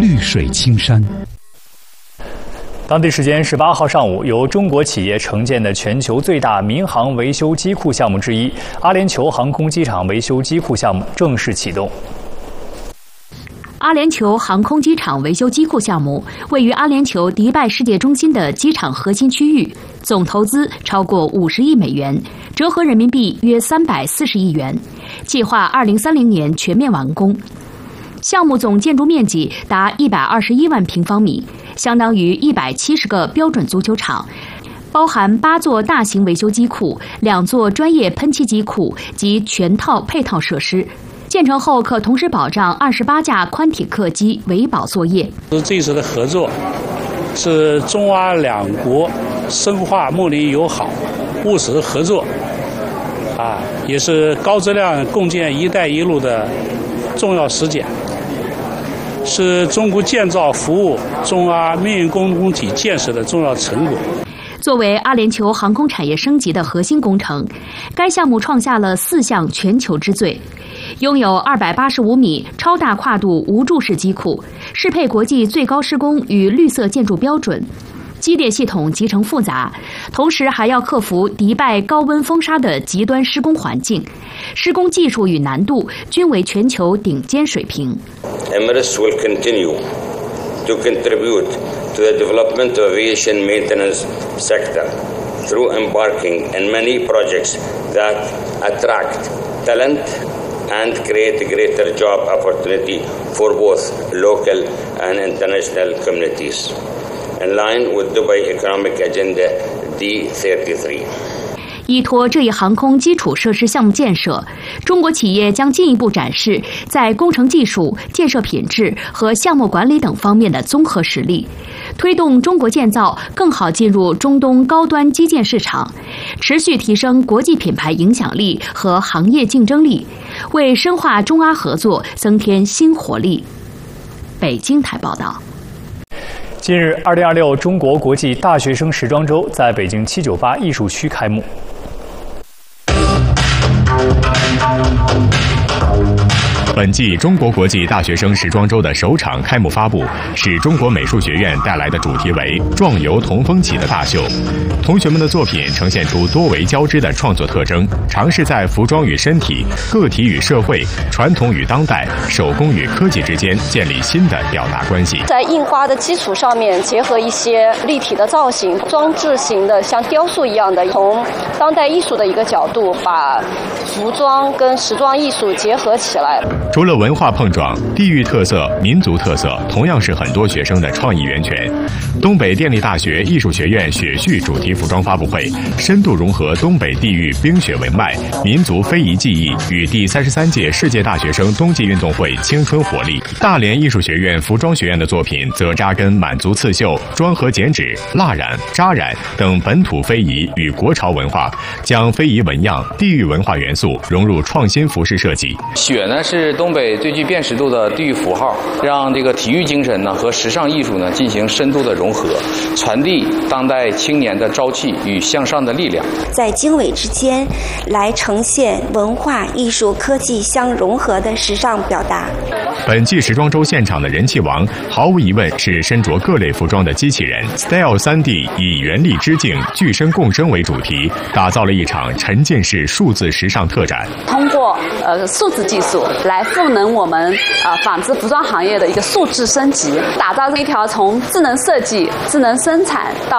绿水青山。 当地时间18号上午，由中国企业承建的全球最大民航维修机库项目之一——阿联酋航空机场维修机库项目正式启动。 阿联酋航空机场维修机库项目位于阿联酋迪拜世界中心的机场核心区域，总投资超过50亿美元，折合人民币约340亿元，计划2030年全面完工。项目总建筑面积达121万平方米，相当于170个标准足球场，包含8座大型维修机库、2座专业喷气机库及全套配套设施。建成后可同时保障28架宽体客机维保作业。 这一次的合作是中阿两国深化睦邻友好、务实合作，也是高质量共建“一带一路”的重要实践，是中国建造服务中阿命运共同体建设的重要成果。 作为阿联酋航空产业升级的核心工程，该项目创下了4项全球之最。拥有285米超大跨度无柱式机库，适配国际最高施工与绿色建筑标准。机电系统极成复杂，同时还要克服迪拜高温风沙的极端施工环境，施工技术与难度均为全球顶尖水平。 Emirates will continue to contribute to the development of aviation maintenance sector through embarking in many projects that attract talent and create greater job opportunity for both local and international communities, in line with Dubai Economic Agenda D33. 依托这一航空基础设施项目建设，中国企业将进一步展示在工程技术、建设品质和项目管理等方面的综合实力，推动中国建造更好进入中东高端基建市场，持续提升国际品牌影响力和行业竞争力，为深化中阿合作增添新活力。北京台报道。 近日，2026中国国际大学生时装周在北京798艺术区开幕。 本季中国国际大学生时装周的首场开幕发布，是中国美术学院带来的主题为“壮游同风起”的大秀。同学们的作品呈现出多维交织的创作特征，尝试在服装与身体、个体与社会、传统与当代、手工与科技之间建立新的表达关系。 在印花的基础上面，结合一些立体的造型、装置型的像雕塑一样的，从当代艺术的一个角度，把服装跟时装艺术结合起来。 除了文化碰撞，地域特色、民族特色同样是很多学生的创意源泉。东北电力大学艺术学院雪絮主题服装发布会，深度融合东北地域冰雪文脉、民族非遗技艺与第33届世界大学生冬季运动会青春活力。大连艺术学院服装学院的作品则扎根满族刺绣、庄河剪纸、蜡染、扎染等本土非遗与国潮文化，将非遗纹样、地域文化元素融入创新服饰设计。 雪呢是东北最具辨识度的地域符号，让这个体育精神呢和时尚艺术呢进行深度的融合，传递当代青年的朝气与向上的力量， 在经纬之间来呈现文化艺术科技相融合的时尚表达。 本季时装周现场的人气王，毫无疑问是身着各类服装的机器人。Style 3D 以原力致敬、具身共生为主题，打造了一场沉浸式数字时尚特展。 通过数字技术来赋能我们纺织服装行业的一个数字升级，打造一条从智能设计、智能生产到